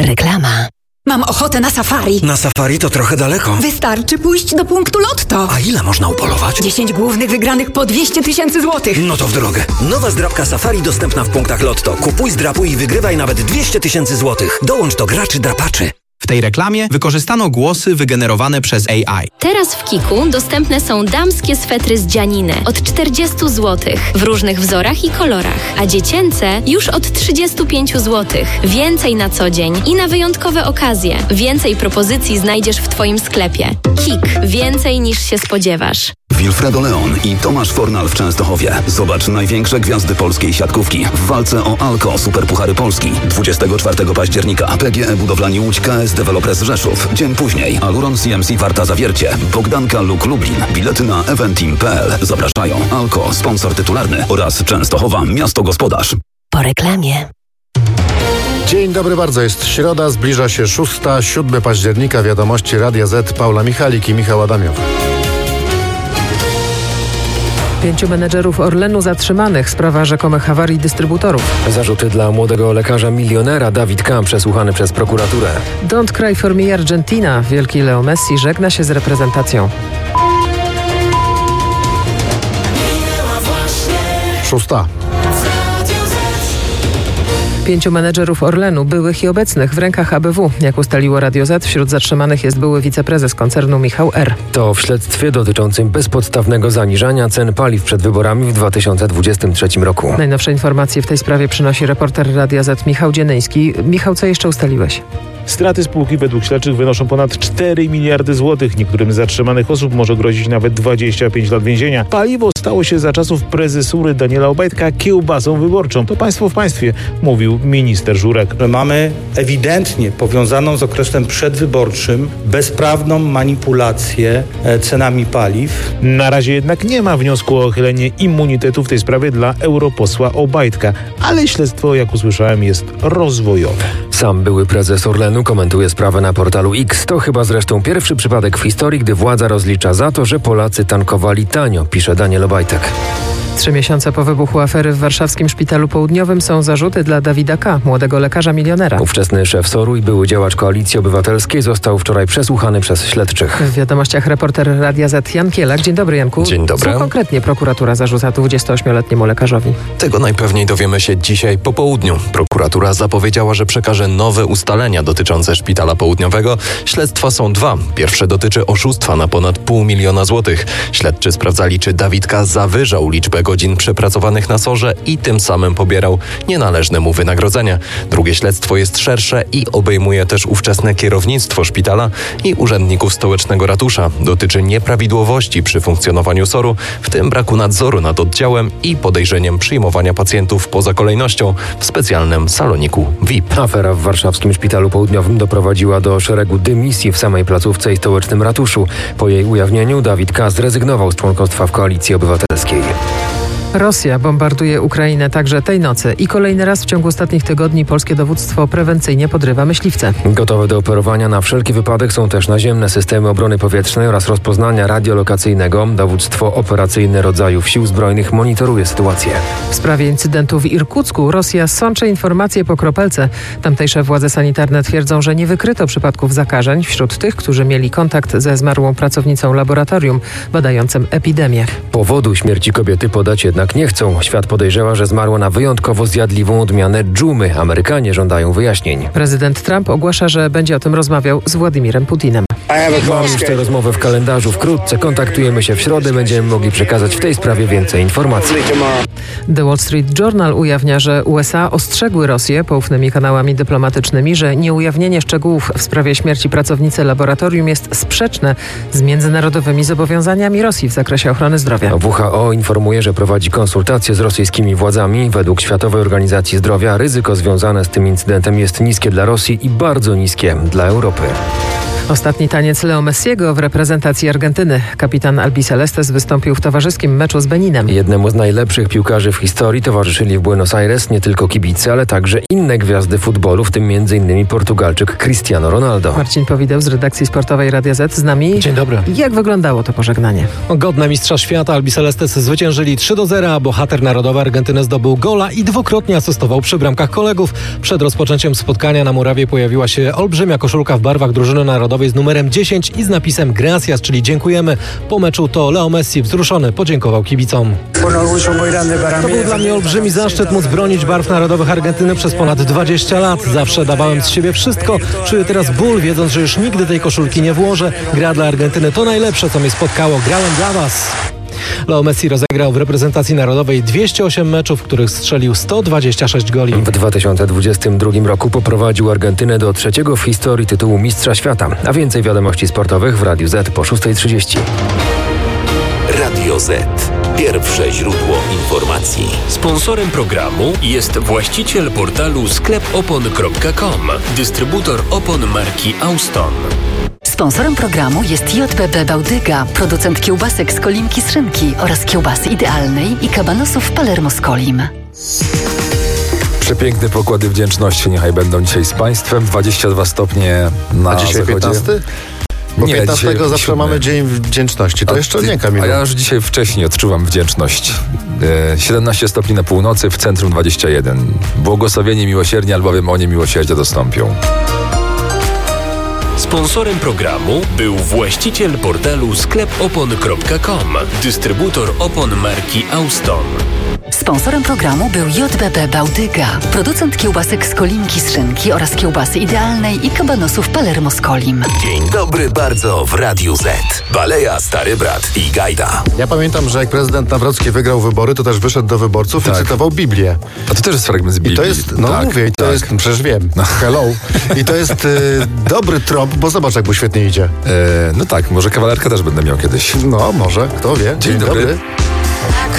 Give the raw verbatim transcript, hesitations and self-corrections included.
Reklama. Mam ochotę na safari. Na safari to trochę daleko. Wystarczy pójść do punktu Lotto. A ile można upolować? dziesięć głównych wygranych po dwieście tysięcy złotych. No to w drogę. Nowa zdrabka safari dostępna w punktach Lotto. Kupuj, zdrapuj i wygrywaj nawet dwieście tysięcy złotych. Dołącz do graczy drapaczy. W tej reklamie wykorzystano głosy wygenerowane przez A I. Teraz w Kiku dostępne są damskie swetry z dzianiny od czterdzieści złotych w różnych wzorach i kolorach, a dziecięce już od trzydzieści pięć złotych. Więcej na co dzień i na wyjątkowe okazje. Więcej propozycji znajdziesz w Twoim sklepie. Kik. Więcej niż się spodziewasz. Wilfredo Leon i Tomasz Fornal w Częstochowie. Zobacz największe gwiazdy polskiej siatkówki w walce o Alko Superpuchary Polski. dwudziestego czwartego października P G E Budowlani Łódź, K S Developers Rzeszów. Dzień później Aluron C M C Warta Zawiercie, Bogdanka Luk Lublin. Bilety na eventim kropka p l. Zapraszają Alko, sponsor tytularny oraz Częstochowa, miasto gospodarz. Po reklamie. Dzień dobry bardzo, jest środa, zbliża się szósta, siódmego października, wiadomości Radia Z, Paula Michalik i Michał Adamiow. Pięciu menedżerów Orlenu zatrzymanych, sprawa rzekomych awarii dystrybutorów. Zarzuty dla młodego lekarza milionera Dawid K. przesłuchany przez prokuraturę. Don't cry for me Argentina. Wielki Leo Messi żegna się z reprezentacją. Szósta. Pięciu menedżerów Orlenu, byłych i obecnych, w rękach A B W. Jak ustaliło Radio Z, wśród zatrzymanych jest były wiceprezes koncernu Michał R. To w śledztwie dotyczącym bezpodstawnego zaniżania cen paliw przed wyborami w dwa tysiące dwudziestym trzecim roku. Najnowsze informacje w tej sprawie przynosi reporter Radia Z Michał Dzienyński. Michał, co jeszcze ustaliłeś? Straty spółki według śledczych wynoszą ponad cztery miliardy złotych. Niektórym z zatrzymanych osób może grozić nawet dwadzieścia pięć lat więzienia. Paliwo stało się za czasów prezesury Daniela Obajtka kiełbasą wyborczą. To państwo w państwie, mówił minister Żurek. Mamy ewidentnie powiązaną z okresem przedwyborczym bezprawną manipulację cenami paliw. Na razie jednak nie ma wniosku o uchylenie immunitetu w tej sprawie dla europosła Obajtka, ale śledztwo, jak usłyszałem, jest rozwojowe. Sam były prezes Orlenu komentuje sprawę na portalu X. To chyba zresztą pierwszy przypadek w historii, gdy władza rozlicza za to, że Polacy tankowali tanio, pisze Daniel Obajtek. Trzy miesiące po wybuchu afery w warszawskim Szpitalu Południowym są zarzuty dla Dawida K., młodego lekarza milionera. Ówczesny szef S O R-u i były działacz Koalicji Obywatelskiej został wczoraj przesłuchany przez śledczych. W wiadomościach reporter Radia Z Jan Kielak. Dzień dobry, Janku. Dzień dobry. Co konkretnie prokuratura zarzuca dwudziestoośmioletniemu lekarzowi? Tego najpewniej dowiemy się dzisiaj po południu. Prokuratura zapowiedziała, że przekaże nowe ustalenia dotyczące Szpitala Południowego. Śledztwa są dwa. Pierwsze dotyczy oszustwa na ponad pół miliona złotych. Śledczy sprawdzali, czy Dawid K. zawyżał liczbę godzin przepracowanych na S O R-ze i tym samym pobierał nienależne mu wynagrodzenia. Drugie śledztwo jest szersze i obejmuje też ówczesne kierownictwo szpitala i urzędników stołecznego ratusza. Dotyczy nieprawidłowości przy funkcjonowaniu S O R-u, w tym braku nadzoru nad oddziałem i podejrzeniem przyjmowania pacjentów poza kolejnością w specjalnym saloniku V I P. Afera w warszawskim Szpitalu Południowym doprowadziła do szeregu dymisji w samej placówce i stołecznym ratuszu. Po jej ujawnieniu Dawid K. zrezygnował z członkostwa w Koalicji Obywatelskiej. Rosja bombarduje Ukrainę także tej nocy i kolejny raz w ciągu ostatnich tygodni polskie dowództwo prewencyjnie podrywa myśliwce. Gotowe do operowania na wszelki wypadek są też naziemne systemy obrony powietrznej oraz rozpoznania radiolokacyjnego. Dowództwo operacyjne rodzajów sił zbrojnych monitoruje sytuację. W sprawie incydentu w Irkucku Rosja sączy informacje po kropelce. Tamtejsze władze sanitarne twierdzą, że nie wykryto przypadków zakażeń wśród tych, którzy mieli kontakt ze zmarłą pracownicą laboratorium badającym epidemię. Powodu śmierci kobiety podać jednak nie chcą. Świat podejrzewa, że zmarła na wyjątkowo zjadliwą odmianę dżumy. Amerykanie żądają wyjaśnień. Prezydent Trump ogłasza, że będzie o tym rozmawiał z Władimirem Putinem. Mam już tę rozmowę w kalendarzu. Wkrótce kontaktujemy się w środę. Będziemy mogli przekazać w tej sprawie więcej informacji. The Wall Street Journal ujawnia, że U S A ostrzegły Rosję poufnymi kanałami dyplomatycznymi, że nieujawnienie szczegółów w sprawie śmierci pracownicy laboratorium jest sprzeczne z międzynarodowymi zobowiązaniami Rosji w zakresie ochrony zdrowia. W H O informuje, że prowadzi konsultacje z rosyjskimi władzami. Według Światowej Organizacji Zdrowia ryzyko związane z tym incydentem jest niskie dla Rosji i bardzo niskie dla Europy. Ostatni taniec Leo Messiego w reprezentacji Argentyny. Kapitan Albicelestes wystąpił w towarzyskim meczu z Beninem. Jednemu z najlepszych piłkarzy w historii towarzyszyli w Buenos Aires nie tylko kibice, ale także inne gwiazdy futbolu, w tym między innymi Portugalczyk Cristiano Ronaldo. Marcin Powideł z redakcji sportowej Radia Z z nami. Dzień dobry. Jak wyglądało to pożegnanie? Godne mistrza świata Albicelestes zwyciężyli trzy do zera, a bohater narodowy Argentyny zdobył gola i dwukrotnie asystował przy bramkach kolegów. Przed rozpoczęciem spotkania na murawie pojawiła się olbrzymia koszulka w barwach drużyny narodowej z numerem dziesięć i z napisem Gracias, czyli dziękujemy. Po meczu to Leo Messi wzruszony podziękował kibicom. To był dla mnie olbrzymi zaszczyt móc bronić barw narodowych Argentyny przez ponad dwadzieścia lat. Zawsze dawałem z siebie wszystko. Czuję teraz ból, wiedząc, że już nigdy tej koszulki nie włożę. Gra dla Argentyny to najlepsze, co mnie spotkało. Grałem dla was. Leo Messi rozegrał w reprezentacji narodowej dwieście osiem meczów, w których strzelił sto dwadzieścia sześć goli. W dwa tysiące dwudziestym drugim roku poprowadził Argentynę do trzeciego w historii tytułu mistrza świata. A więcej wiadomości sportowych w Radiu Z po szósta trzydzieści. Radio Z. Pierwsze źródło informacji. Sponsorem programu jest właściciel portalu sklep opon kropka com, dystrybutor opon marki Auston. Sponsorem programu jest J B B Bałtyga, producent kiełbasek z Kolimki z Szynki oraz kiełbasy idealnej i kabanosów Palermo z Kolim. Przepiękne pokłady wdzięczności niechaj będą dzisiaj z Państwem. dwadzieścia dwa stopnie na A dzisiaj zachodzie. piętnasty? Bo nie, piętnastego zawsze siódmy. mamy Dzień Wdzięczności. To a jeszcze ty, nie, Kamilu. A ja już dzisiaj wcześniej odczuwam wdzięczność. E, siedemnaście stopni na północy, w centrum dwadzieścia jeden. Błogosławieni miłosierni, albowiem oni miłosierdzia dostąpią. Sponsorem programu był właściciel portalu sklep opon kropka com, dystrybutor opon marki Auston. Sponsorem programu był J B B Bałtyga, producent kiełbasek z Kolimki z Szynki oraz kiełbasy idealnej i kabanosów Palermo z Kolim. Dzień dobry bardzo w Radiu Z. Baleja, Stary Brat i Gajda. Ja pamiętam, że jak prezydent Nawrocki wygrał wybory, to też wyszedł do wyborców Tak. i cytował Biblię. A to też jest fragment z Biblii. I to jest, no tak, mówię, i to tak. jest, przecież wiem, no. Hello. I to jest y, dobry trop, bo zobacz, jak mu świetnie idzie. E, no tak, może kawalerkę też będę miał kiedyś. No, może, kto wie. Dzień, Dzień dobry. dobry.